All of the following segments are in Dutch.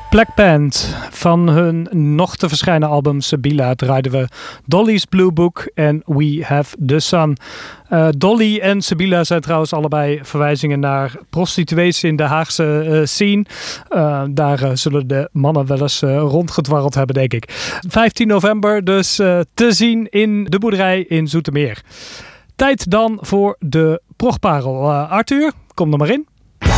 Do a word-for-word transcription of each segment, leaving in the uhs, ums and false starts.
Black Band. Van hun nog te verschijnen album Sabila draaiden we Dolly's Blue Book en We Have the Sun. Uh, Dolly en Sabila zijn trouwens allebei verwijzingen naar prostituees in de Haagse uh, scene. Uh, daar uh, zullen de mannen wel eens uh, rondgedwarreld hebben, denk ik. vijftien november dus uh, te zien in de boerderij in Zoetermeer. Tijd dan voor de progparel. Uh, Arthur, kom er maar in.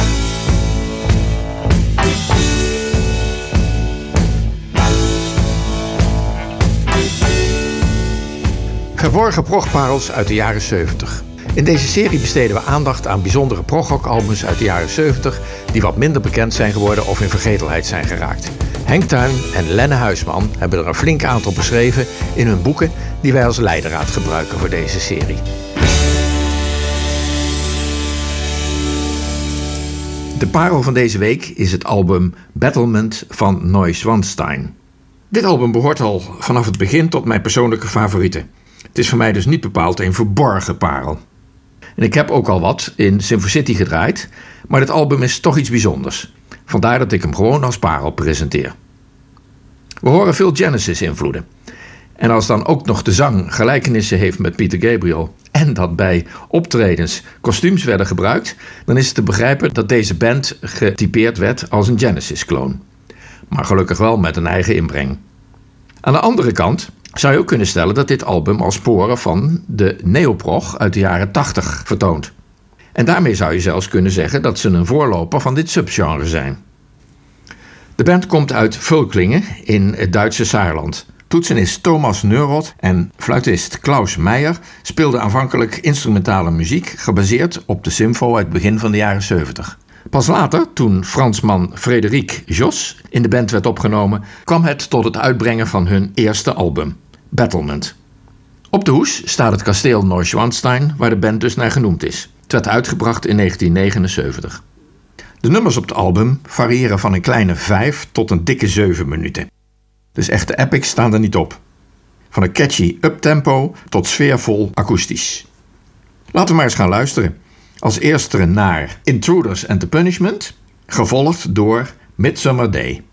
Verborgen progparels uit de jaren zeventig. In deze serie besteden we aandacht aan bijzondere progrock-albums uit de jaren zeventig... die wat minder bekend zijn geworden of in vergetelheid zijn geraakt. Henk Tuin en Lenne Huisman hebben er een flink aantal beschreven in hun boeken... die wij als leidraad gebruiken voor deze serie. De parel van deze week is het album Battlement van Neuschwanstein. Dit album behoort al vanaf het begin tot mijn persoonlijke favorieten. Het is voor mij dus niet bepaald een verborgen parel. En ik heb ook al wat in Sinfo City gedraaid, maar dit album is toch iets bijzonders. Vandaar dat ik hem gewoon als parel presenteer. We horen veel Genesis-invloeden. En als dan ook nog de zang gelijkenissen heeft met Peter Gabriel en dat bij optredens kostuums werden gebruikt, dan is het te begrijpen dat deze band getypeerd werd als een Genesis-kloon. Maar gelukkig wel met een eigen inbreng. Aan de andere kant zou je ook kunnen stellen dat dit album al sporen van de neoprog uit de jaren tachtig vertoont. En daarmee zou je zelfs kunnen zeggen dat ze een voorloper van dit subgenre zijn. De band komt uit Völklingen in het Duitse Saarland. Toetsenist Thomas Neuroth en fluitist Klaus Meijer speelden aanvankelijk instrumentale muziek gebaseerd op de Sinfo uit het begin van de jaren zeventig. Pas later, toen Fransman Frédéric Jos in de band werd opgenomen, kwam het tot het uitbrengen van hun eerste album, Battlement. Op de hoes staat het kasteel Neuschwanstein, waar de band dus naar genoemd is. Het werd uitgebracht in negentien negenenzeventig. De nummers op het album variëren van een kleine vijf tot een dikke zeven minuten. Dus echte epics staan er niet op. Van een catchy uptempo tot sfeervol akoestisch. Laten we maar eens gaan luisteren. Als eerste naar Intruders and the Punishment, gevolgd door Midsummer Day.